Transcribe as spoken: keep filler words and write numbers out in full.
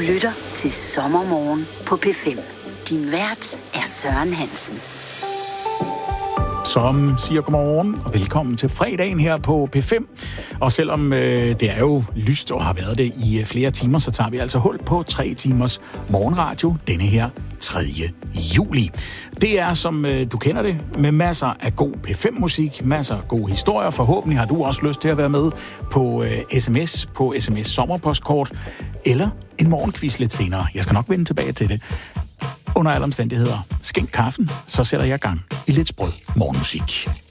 lytter til Sommermorgen på P fem. Din vært er Søren Hansen. Som siger godmorgen og velkommen til fredagen her på P fem. Og selvom øh, det er jo lyst og har været det i øh, flere timer, så tager vi altså hul på tre timers morgenradio denne her tredje juli. Det er, som øh, du kender det, med masser af god P fem musik, masser af gode historier. Forhåbentlig har du også lyst til at være med på øh, sms, på sms sommerpostkort eller en morgenquiz lidt senere. Jeg skal nok vende tilbage til det. Under alle omstændigheder, skænk kaffen, så sætter jeg gang i lidt sprød morgenmusik.